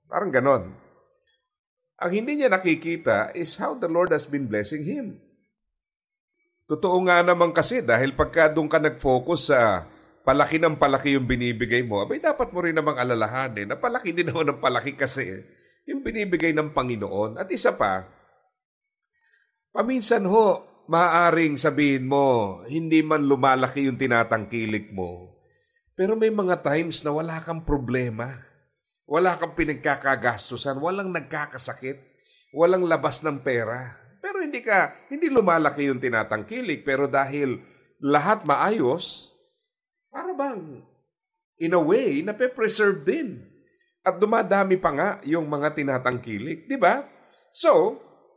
Parang ganon. Ang hindi niya nakikita is how the Lord has been blessing him. Totoo nga naman kasi dahil pagka doon ka nag-focus sa palaki ng palaki yung binibigay mo, abay dapat mo rin namang alalahanin na palaki din naman ng palaki kasi yung binibigay ng Panginoon. At isa pa, paminsan maaaring sabihin mo, hindi man lumalaki yung tinatangkilik mo, pero may mga times na wala kang problema. Wala kang pinagkakagastusan, walang nagkakasakit, walang labas ng pera. Pero hindi lumalaki yung tinatangkilik. Pero dahil lahat maayos, para bang, in a way, nape-preserve din. At dumadami pa nga yung mga tinatangkilik. Di ba? So,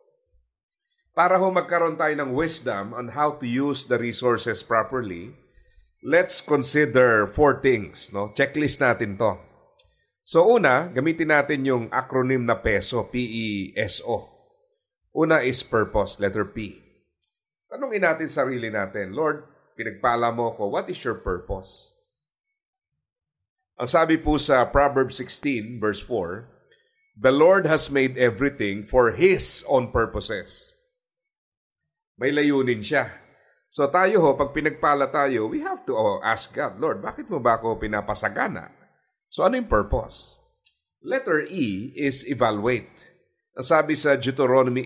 para magkaroon tayo ng wisdom on how to use the resources properly, let's consider 4 things. No? Checklist natin to. So una, gamitin natin yung acronym na PESO, P-E-S-O. Una is purpose, letter P. Tanungin natin sarili natin, Lord, pinagpala mo ko, what is your purpose? Ang sabi po sa Proverbs 16, verse 4, the Lord has made everything for His own purposes. May layunin siya. So tayo pag pinagpala tayo, we have to ask God, Lord, bakit mo ba ako pinapasagana? So ano yung purpose? Letter E is evaluate. Sabi sa Deuteronomy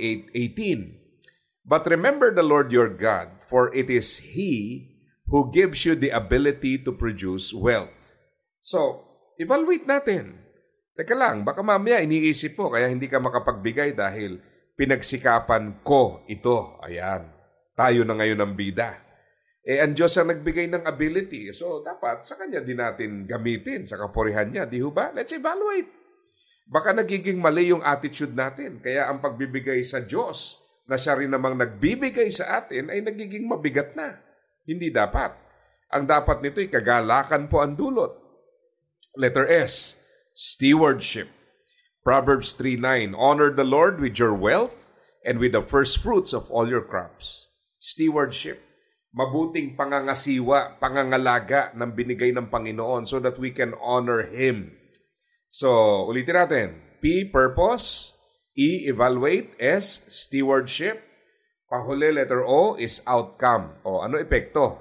8:18, but remember the Lord your God, for it is He who gives you the ability to produce wealth. So, evaluate natin. Teka lang, baka mamaya iniisip po kaya hindi ka makapagbigay dahil pinagsikapan ko ito. Ayan, tayo na ngayon ang bida. Ang Diyos ang nagbigay ng ability. So, dapat sa Kanya din natin gamitin sa kapurihan niya. Di ba? Let's evaluate. Baka nagiging mali yung attitude natin. Kaya ang pagbibigay sa Diyos na siya rin namang nagbibigay sa atin ay nagiging mabigat na. Hindi dapat. Ang dapat nito ay kagalakan po ang dulot. Letter S, stewardship. Proverbs 3:9, honor the Lord with your wealth and with the first fruits of all your crops. Stewardship. Mabuting pangangasiwa, pangangalaga ng binigay ng Panginoon so that we can honor Him. So, ulitin natin. P, purpose. E, evaluate. S, stewardship. Panghuli, letter O, is outcome. O, ano epekto?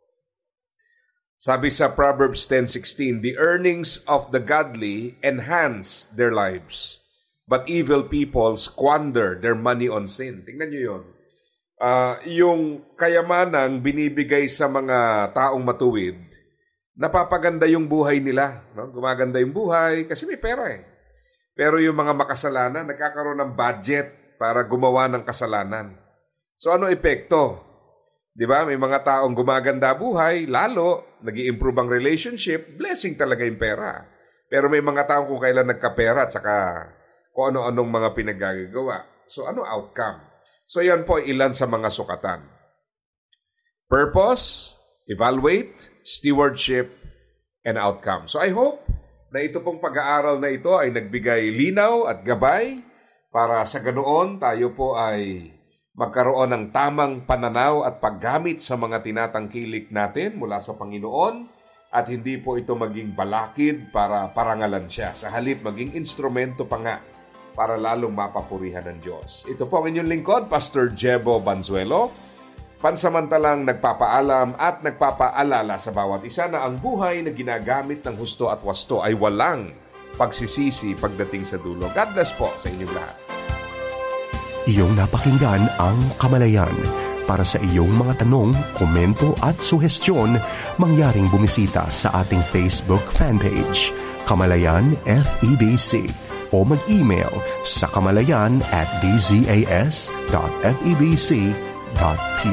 Sabi sa Proverbs 10:16, the earnings of the godly enhance their lives, but evil people squander their money on sin. Tingnan nyo yun. Yung kayamanang binibigay sa mga taong matuwid, napapaganda yung buhay nila. No? Gumaganda yung buhay kasi may pera eh. Pero yung mga makasalanan, nagkakaroon ng budget para gumawa ng kasalanan. So ano epekto? Di ba? May mga taong gumaganda buhay, lalo, nag-i-improve ang relationship, blessing talaga yung pera. Pero may mga taong kung kailan nagkapera at saka kung ano-anong mga pinagagawa. So ano outcome? So yan po ilan sa mga sukatan. Purpose, evaluate, stewardship, and outcome. So I hope na ito pong pag-aaral na ito ay nagbigay linaw at gabay para sa ganoon tayo po ay magkaroon ng tamang pananaw at paggamit sa mga tinatangkilik natin mula sa Panginoon at hindi po ito maging balakid para parangalan siya. Sa halip, maging instrumento pa nga para lalong mapapurihan ng Diyos. Ito po ang inyong lingkod, Pastor Jebo Banzuelo, pansamantalang nagpapaalam at nagpapaalala sa bawat isa na ang buhay na ginagamit ng husto at wasto ay walang pagsisisi pagdating sa dulo. God bless po sa inyong lahat. Iyong napakinggan ang Kamalayan. Para sa iyong mga tanong, komento at suhestyon, mangyaring bumisita sa ating Facebook fanpage, Kamalayan FEBC, o mag-email sa kamalayan@dzas.febc.ph.